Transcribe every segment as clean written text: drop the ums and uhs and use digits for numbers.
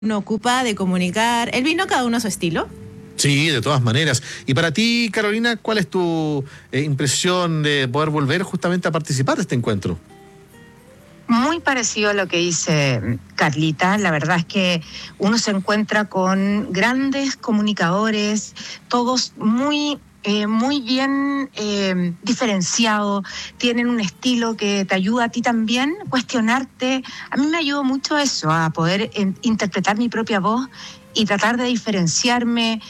uno ocupa de comunicar el vino, cada uno a su estilo. Sí, de todas maneras. Y para ti, Carolina, ¿cuál es tu impresión de poder volver justamente a participar de este encuentro? Muy parecido a lo que dice Carlita. La verdad es que uno se encuentra con grandes comunicadores, todos muy bien diferenciados, tienen un estilo que te ayuda a ti también cuestionarte. A mí me ayudó mucho eso, a poder interpretar mi propia voz y tratar de diferenciarme,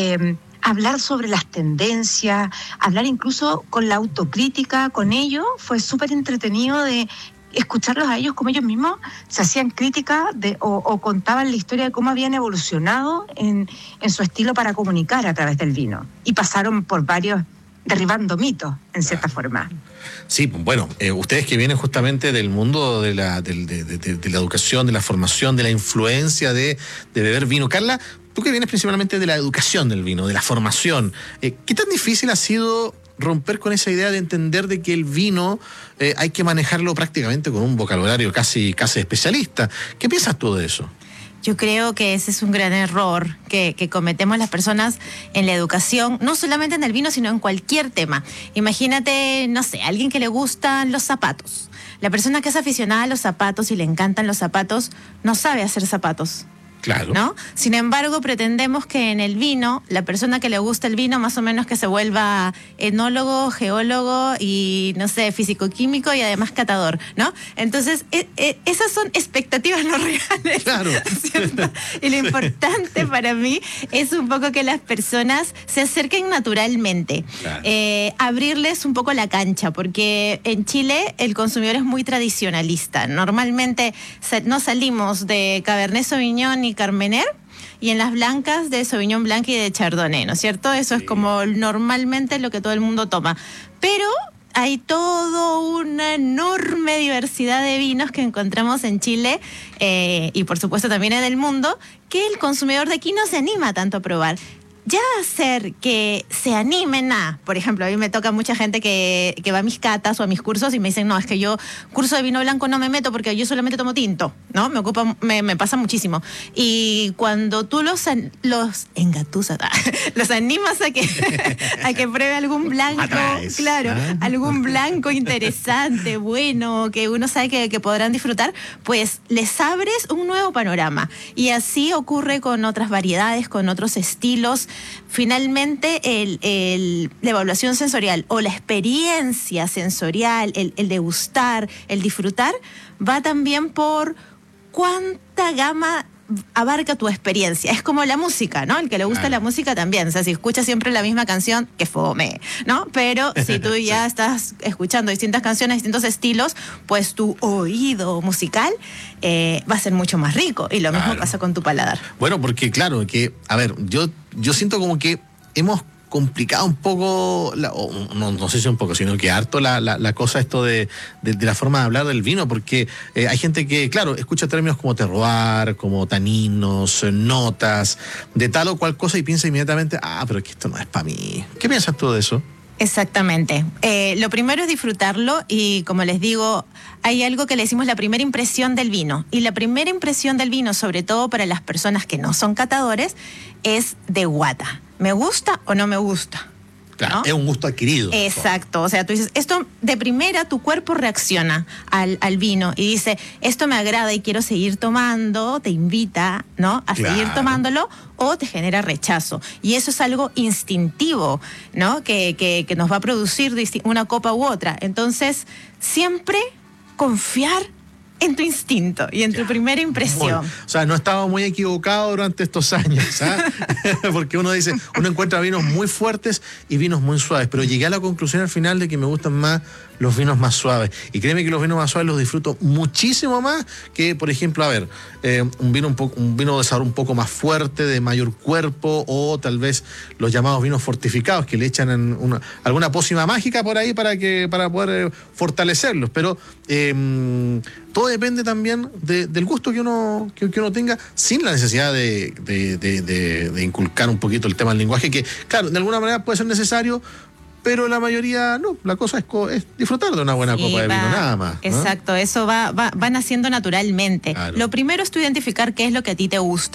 hablar sobre las tendencias, hablar incluso con la autocrítica con ellos. Fue súper entretenido de escucharlos a ellos como ellos mismos se hacían crítica o contaban la historia de cómo habían evolucionado en su estilo para comunicar a través del vino. Y pasaron por varios, derribando mitos, en cierta forma. Sí, bueno, ustedes que vienen justamente del mundo de la educación, de la formación, de la influencia de beber vino. Carla, tú que vienes principalmente de la educación del vino, de la formación, ¿qué tan difícil ha sido romper con esa idea de entender de que el vino hay que manejarlo prácticamente con un vocabulario casi especialista? ¿Qué piensas tú de eso? Yo creo que ese es un gran error que cometemos las personas en la educación, no solamente en el vino, sino en cualquier tema. Imagínate, no sé, alguien que le gustan los zapatos. La persona que es aficionada a los zapatos y le encantan los zapatos, no sabe hacer zapatos. Claro. ¿No? Sin embargo, pretendemos que en el vino, la persona que le gusta el vino, más o menos que se vuelva enólogo, geólogo y, no sé, físico-químico y además catador, ¿no? Entonces, esas son expectativas no reales. Claro. ¿Cierto? Y lo importante para mí es un poco que las personas se acerquen naturalmente. Claro. Abrirles un poco la cancha, porque en Chile el consumidor es muy tradicionalista. Normalmente no salimos de Cabernet Sauvignon y Carmener, y en las blancas de Sauvignon Blanc y de Chardonnay, ¿no es cierto? Eso sí. Es como normalmente lo que todo el mundo toma. Pero hay toda una enorme diversidad de vinos que encontramos en Chile y por supuesto también en el mundo, que el consumidor de aquí no se anima tanto a probar. Ya hacer que se animen a, por ejemplo, a mí me toca mucha gente que va a mis catas o a mis cursos y me dicen, no, es que yo curso de vino blanco no me meto porque yo solamente tomo tinto, ¿no? Me pasa muchísimo. Y cuando tú los engatusas, los animas a que pruebe algún blanco, claro, algún blanco interesante, bueno, que uno sabe que podrán disfrutar, pues les abres un nuevo panorama. Y así ocurre con otras variedades, con otros estilos. Finalmente, la evaluación sensorial o la experiencia sensorial, el degustar, el disfrutar, va también por cuánta gama abarca tu experiencia. Es como la música, ¿no? El que le gusta la música también. O sea, si escuchas siempre la misma canción, que fome, ¿no? Pero si tú ya estás escuchando distintas canciones, distintos estilos, pues tu oído musical va a ser mucho más rico. Y lo mismo pasa con tu paladar. Bueno, porque claro, que, a ver, yo siento como que hemos complicado un poco, no sé si un poco, sino que harto la cosa esto de la forma de hablar del vino, porque hay gente que, claro, escucha términos como terroir, como taninos, notas, de tal o cual cosa y piensa inmediatamente, pero es que esto no es para mí. ¿Qué piensas tú de eso? Exactamente. Lo primero es disfrutarlo y, como les digo, hay algo que le decimos la primera impresión del vino. Y la primera impresión del vino, sobre todo para las personas que no son catadores, es de guata. ¿Me gusta o no me gusta? Claro, ¿no? Es un gusto adquirido. Exacto, o sea, tú dices, esto de primera tu cuerpo reacciona al vino y dice, esto me agrada y quiero seguir tomando, te invita, ¿no? A seguir tomándolo, o te genera rechazo. Y eso es algo instintivo, ¿no? Que nos va a producir una copa u otra. Entonces, siempre confiar en tu instinto y en tu primera impresión. Bueno, o sea, no estaba muy equivocado durante estos años, porque uno encuentra vinos muy fuertes y vinos muy suaves, pero llegué a la conclusión al final de que me gustan más los vinos más suaves. Y créeme que los vinos más suaves los disfruto muchísimo más que, por ejemplo, a ver, un vino de sabor un poco más fuerte, de mayor cuerpo, o tal vez los llamados vinos fortificados, que le echan alguna pócima mágica por ahí para poder fortalecerlos. Pero todo depende también del gusto que uno tenga, sin la necesidad de inculcar un poquito el tema del lenguaje, que, claro, de alguna manera puede ser necesario, pero la mayoría no. La cosa es disfrutar de una buena copa de vino, nada más, ¿no? Exacto, eso va naciendo naturalmente. Claro. Lo primero es tú identificar qué es lo que a ti te gusta.